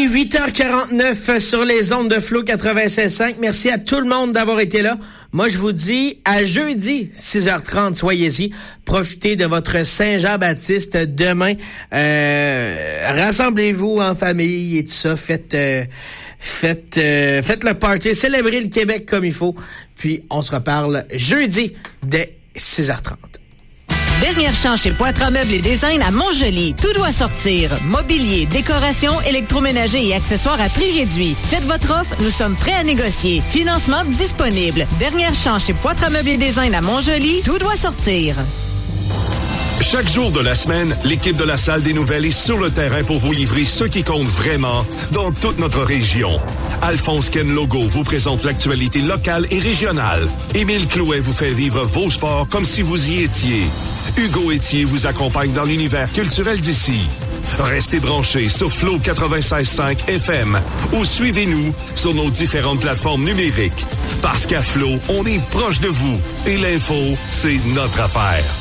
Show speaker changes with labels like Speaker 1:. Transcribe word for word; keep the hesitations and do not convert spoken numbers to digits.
Speaker 1: huit heures quarante-neuf sur les ondes de Flow quatre-vingt-seize cinq. Merci à tout le monde d'avoir été là. Moi, je vous dis à jeudi, six heures trente, soyez-y. Profitez de votre Saint-Jean-Baptiste demain. Euh, rassemblez-vous en famille et tout ça. Faites, euh, faites, euh, faites le party. Célébrez le Québec comme il faut. Puis, on se reparle jeudi dès six heures trente.
Speaker 2: Dernière chance chez Poitras Meubles et Design à Montjoly. Tout doit sortir. Mobilier, décoration, électroménager et accessoires à prix réduit. Faites votre offre, nous sommes prêts à négocier. Financement disponible. Dernière chance chez Poitras Meubles et Design à Montjoly. Tout doit sortir.
Speaker 3: Chaque jour de la semaine, l'équipe de la Salle des Nouvelles est sur le terrain pour vous livrer ce qui compte vraiment dans toute notre région. Alphonse Ken Logo vous présente l'actualité locale et régionale. Émile Clouet vous fait vivre vos sports comme si vous y étiez. Hugo Étier vous accompagne dans l'univers culturel d'ici. Restez branchés sur Flow quatre-vingt-seize cinq F M ou suivez-nous sur nos différentes plateformes numériques. Parce qu'à Flow, on est proche de vous et l'info, c'est notre affaire.